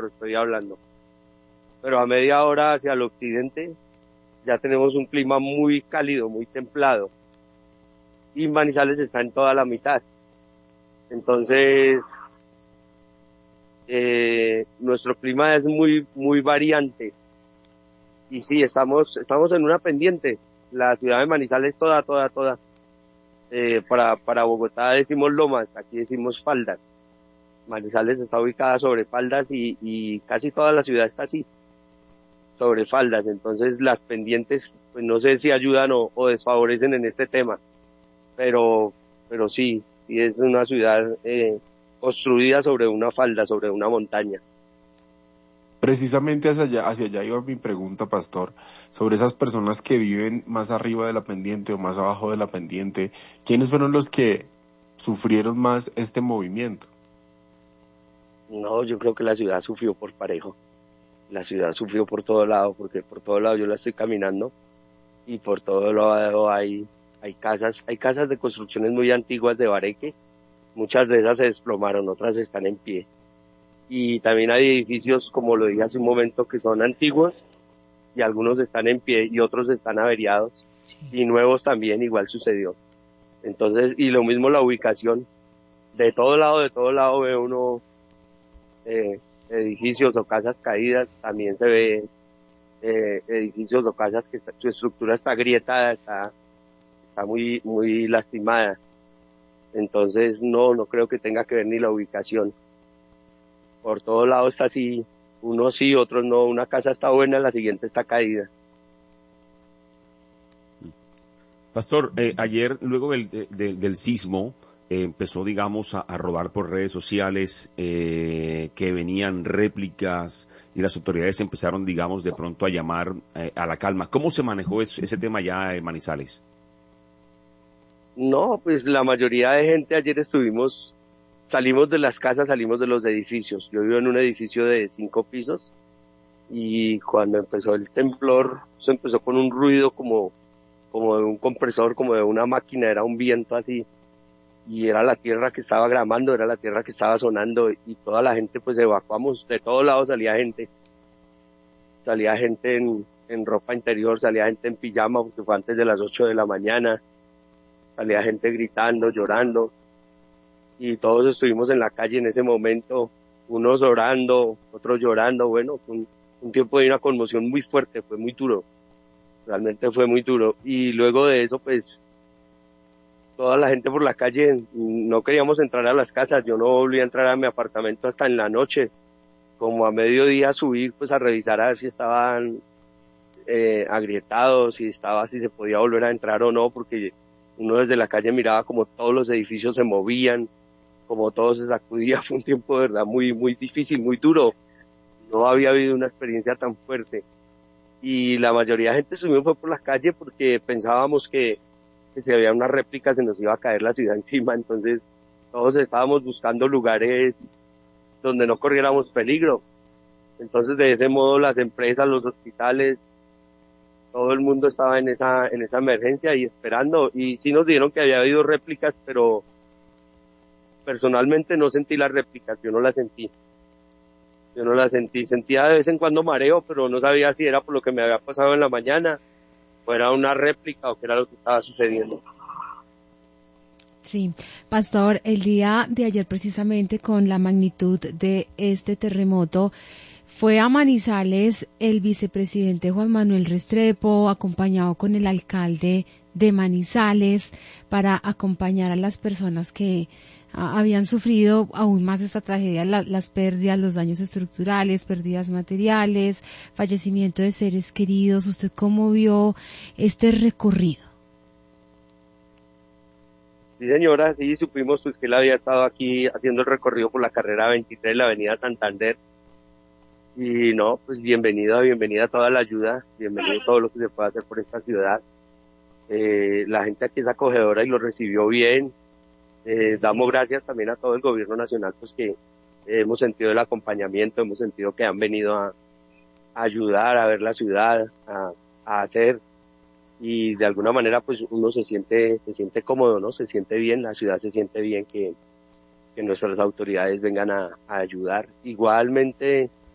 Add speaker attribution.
Speaker 1: cerro estoy hablando, pero a media hora hacia el occidente ya tenemos un clima muy cálido, muy templado, y Manizales está en toda la mitad. Entonces, nuestro clima es muy variante, y sí, estamos en una pendiente. La ciudad de Manizales toda, para Bogotá decimos lomas, aquí decimos faldas. Manizales está ubicada sobre faldas y casi toda la ciudad está así, sobre faldas. Entonces las pendientes, pues no sé si ayudan o desfavorecen en este tema, pero sí es una ciudad construida sobre una falda, sobre una montaña.
Speaker 2: Precisamente hacia allá iba mi pregunta, pastor, sobre esas personas que viven más arriba de la pendiente o más abajo de la pendiente. ¿Quiénes fueron los que sufrieron más este movimiento?
Speaker 1: No, yo creo que la ciudad sufrió por parejo. La ciudad sufrió por todo lado, porque por todo lado yo la estoy caminando y por todo lado hay casas de construcciones muy antiguas de bareque. Muchas de esas se desplomaron, otras están en pie. Y también hay edificios, como lo dije hace un momento, que son antiguos y algunos están en pie y otros están averiados. Sí. Y nuevos también igual sucedió. Entonces, y lo mismo la ubicación. De todo lado ve uno edificios o casas caídas, también se ve edificios o casas que su estructura está agrietada, está muy lastimada. Entonces no creo que tenga que ver ni la ubicación. Por todo lado está así, unos sí, otros no. Una casa está buena, la siguiente está caída.
Speaker 3: Pastor, ayer, luego del sismo, empezó, digamos, a rodar por redes sociales que venían réplicas y las autoridades empezaron, digamos, de pronto a llamar a la calma. ¿Cómo se manejó ese tema ya en Manizales?
Speaker 1: No, pues la mayoría de gente ayer salimos de las casas, salimos de los edificios. Yo vivo en un edificio de 5 pisos y cuando empezó el temblor, se empezó con un ruido como de un compresor, como de una máquina, era un viento así, y era la tierra que estaba gramando, era la tierra que estaba sonando, y toda la gente pues evacuamos, de todos lados salía gente en ropa interior, salía gente en pijama, porque fue antes de las 8 de la mañana, salía gente gritando, llorando, y todos estuvimos en la calle en ese momento, unos orando, otros llorando. Bueno, fue un tiempo de una conmoción muy fuerte, fue muy duro, realmente fue muy duro. Y luego de eso, pues, toda la gente por la calle, no queríamos entrar a las casas, yo no volví a entrar a mi apartamento hasta en la noche, como a mediodía subir, pues, a revisar a ver si estaban agrietados, si se podía volver a entrar o no, porque uno desde la calle miraba como todos los edificios se movían, como todo se sacudía. Fue un tiempo de verdad muy difícil, muy duro. No había habido una experiencia tan fuerte. Y la mayoría de gente subió fue por la calle porque pensábamos que si había una réplica se nos iba a caer la ciudad encima. Entonces todos estábamos buscando lugares donde no corriéramos peligro. Entonces de ese modo las empresas, los hospitales, todo el mundo estaba en esa emergencia y esperando. Y sí nos dijeron que había habido réplicas, pero personalmente no sentí las réplicas, yo no las sentí, sentía de vez en cuando mareo, pero no sabía si era por lo que me había pasado en la mañana, o era una réplica, o qué era lo que estaba sucediendo.
Speaker 4: Sí, pastor, el día de ayer precisamente con la magnitud de este terremoto, fue a Manizales el vicepresidente Juan Manuel Restrepo, acompañado con el alcalde de Manizales, para acompañar a las personas que habían sufrido aún más esta tragedia, las pérdidas, los daños estructurales, pérdidas materiales, fallecimiento de seres queridos. ¿Usted cómo vio este recorrido?
Speaker 1: Sí, señora, sí, supimos pues que él había estado aquí haciendo el recorrido por la carrera 23, la avenida Santander, y no, pues bienvenida toda la ayuda, bienvenido todo lo que se puede hacer por esta ciudad. La gente aquí es acogedora y lo recibió bien. Damos gracias también a todo el gobierno nacional, pues que hemos sentido el acompañamiento, hemos sentido que han venido a ayudar a ver la ciudad, a hacer, y de alguna manera pues uno se siente cómodo, ¿no? Se siente bien, la ciudad se siente bien que nuestras autoridades vengan a ayudar. Igualmente